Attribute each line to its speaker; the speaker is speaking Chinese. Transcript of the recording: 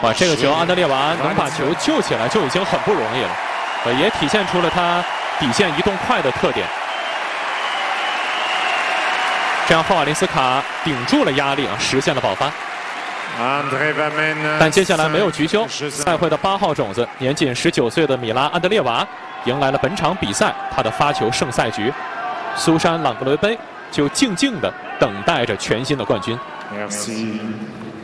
Speaker 1: 哇，这个球安德烈瓦能把球救起来就已经很不容易了，也体现出了他底线移动快的特点。这样霍瓦林斯卡顶住了压力实现了爆发。但接下来没有局休，赛会的8号种子，年仅19岁的米拉安德烈瓦迎来了本场比赛他的发球胜赛局。苏珊朗格雷杯就静静地等待着全新的冠军。